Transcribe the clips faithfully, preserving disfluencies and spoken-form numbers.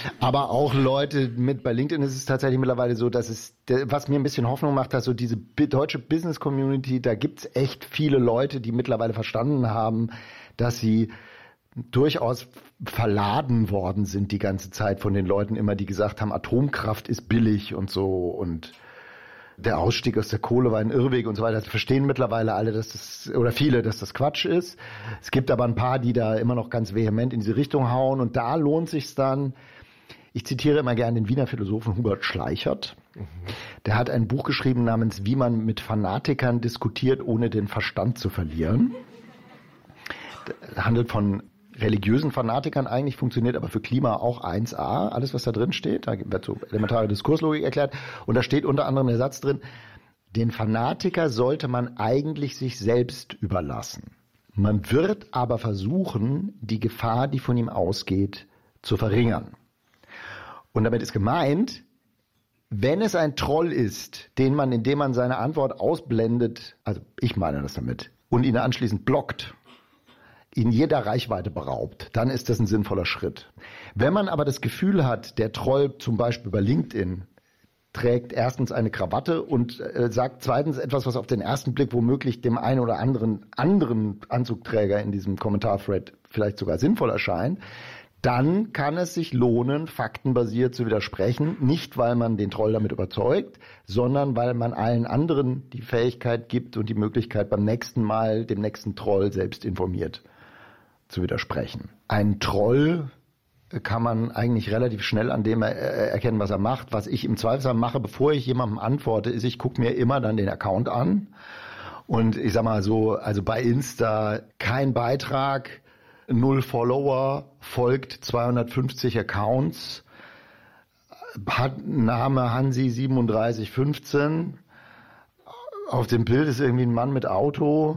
Aber auch Leute mit, bei LinkedIn ist es tatsächlich mittlerweile so, dass es, was mir ein bisschen Hoffnung macht, dass so diese deutsche Business-Community, da gibt's echt viele Leute, die mittlerweile verstanden haben, dass sie durchaus verladen worden sind die ganze Zeit von den Leuten immer, die gesagt haben, Atomkraft ist billig und so und der Ausstieg aus der Kohle war ein Irrweg und so weiter. Das verstehen mittlerweile alle, dass das, oder viele, dass das Quatsch ist. Es gibt aber ein paar, die da immer noch ganz vehement in diese Richtung hauen und da lohnt sich's dann. Ich zitiere immer gerne den Wiener Philosophen Hubert Schleichert. Mhm. Der hat ein Buch geschrieben namens Wie man mit Fanatikern diskutiert, ohne den Verstand zu verlieren. Das handelt von religiösen Fanatikern eigentlich, funktioniert aber für Klima auch eins a, alles was da drin steht, da wird so elementare Diskurslogik erklärt und da steht unter anderem der Satz drin, den Fanatiker sollte man eigentlich sich selbst überlassen. Man wird aber versuchen, die Gefahr, die von ihm ausgeht, zu verringern. Und damit ist gemeint, wenn es ein Troll ist, den man, indem man seine Antwort ausblendet, also ich meine das damit, und ihn anschließend blockt, in jeder Reichweite beraubt, dann ist das ein sinnvoller Schritt. Wenn man aber das Gefühl hat, der Troll zum Beispiel bei LinkedIn trägt erstens eine Krawatte und äh, sagt zweitens etwas, was auf den ersten Blick womöglich dem einen oder anderen anderen Anzugträger in diesem Kommentarthread vielleicht sogar sinnvoll erscheint, dann kann es sich lohnen, faktenbasiert zu widersprechen, nicht weil man den Troll damit überzeugt, sondern weil man allen anderen die Fähigkeit gibt und die Möglichkeit beim nächsten Mal dem nächsten Troll selbst informiert zu widersprechen. Ein Troll kann man eigentlich relativ schnell an dem erkennen, was er macht. Was ich im Zweifelsfall mache, bevor ich jemandem antworte, ist, ich gucke mir immer dann den Account an. Und ich sag mal so, also bei Insta kein Beitrag, null Follower, folgt zweihundertfünfzig Accounts, hat Name Hansi siebenunddreißig fünfzehn. Auf dem Bild ist irgendwie ein Mann mit Auto.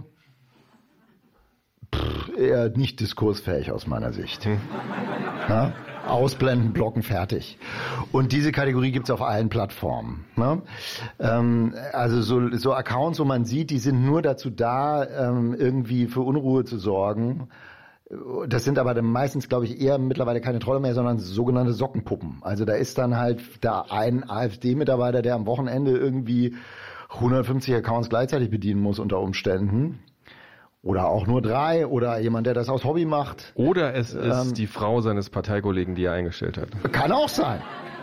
Pff, eher nicht diskursfähig aus meiner Sicht. Hm. Na? Ausblenden, blocken, fertig. Und diese Kategorie gibt's auf allen Plattformen. Ne? Ähm, also so, so Accounts, wo man sieht, die sind nur dazu da, ähm, irgendwie für Unruhe zu sorgen. Das sind aber dann meistens, glaube ich, eher mittlerweile keine Trolle mehr, sondern sogenannte Sockenpuppen. Also da ist dann halt da ein AfD-Mitarbeiter, der am Wochenende irgendwie hundertfünfzig Accounts gleichzeitig bedienen muss unter Umständen. Oder auch nur drei oder jemand, der das aus Hobby macht. Oder es ist ähm, die Frau seines Parteikollegen, die er eingestellt hat. Kann auch sein.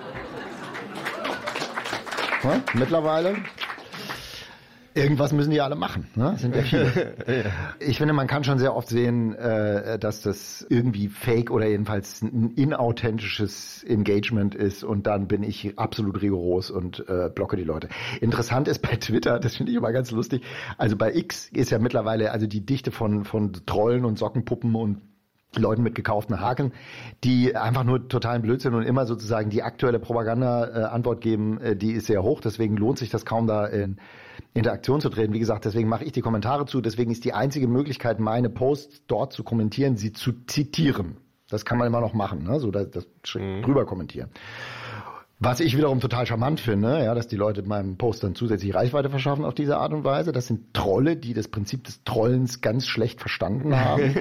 Ja, mittlerweile. Irgendwas müssen die alle machen, ne? Das sind ja viele. Ja. Ich finde, man kann schon sehr oft sehen, äh, dass das irgendwie fake oder jedenfalls ein inauthentisches Engagement ist und dann bin ich absolut rigoros und äh, blocke die Leute. Interessant ist bei Twitter, das finde ich immer ganz lustig, also bei X ist ja mittlerweile also die Dichte von von Trollen und Sockenpuppen und Leuten mit gekauften Haken, die einfach nur totalen Blödsinn und immer sozusagen die aktuelle Propaganda-Antwort geben, äh, die ist sehr hoch, deswegen lohnt sich das kaum da in Interaktion zu treten. Wie gesagt, deswegen mache ich die Kommentare zu, deswegen ist die einzige Möglichkeit, meine Posts dort zu kommentieren, sie zu zitieren. Das kann man immer noch machen, ne? So das, das mhm. drüber kommentieren. Was ich wiederum total charmant finde, ja, dass die Leute meinem Post dann zusätzlich Reichweite verschaffen auf diese Art und Weise. Das sind Trolle, die das Prinzip des Trollens ganz schlecht verstanden haben.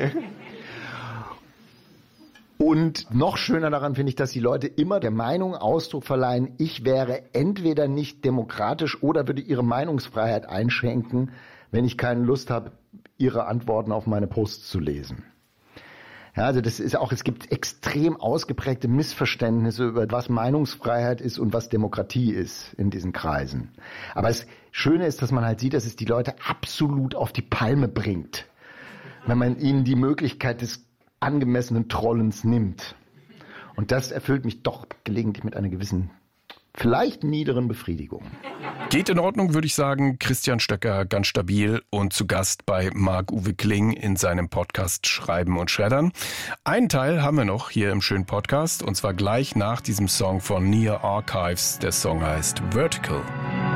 Und noch schöner daran finde ich, dass die Leute immer der Meinung Ausdruck verleihen, ich wäre entweder nicht demokratisch oder würde ihre Meinungsfreiheit einschränken, wenn ich keine Lust habe, ihre Antworten auf meine Posts zu lesen. Ja, also das ist auch, es gibt extrem ausgeprägte Missverständnisse über was Meinungsfreiheit ist und was Demokratie ist in diesen Kreisen. Aber das Schöne ist, dass man halt sieht, dass es die Leute absolut auf die Palme bringt, wenn man ihnen die Möglichkeit des angemessenen Trollens nimmt. Und das erfüllt mich doch gelegentlich mit einer gewissen, vielleicht niederen Befriedigung. Geht in Ordnung, würde ich sagen. Christian Stöcker, ganz stabil und zu Gast bei Marc-Uwe Kling in seinem Podcast Schreiben und Schreddern. Einen Teil haben wir noch hier im schönen Podcast und zwar gleich nach diesem Song von Near Archives. Der Song heißt Vertical.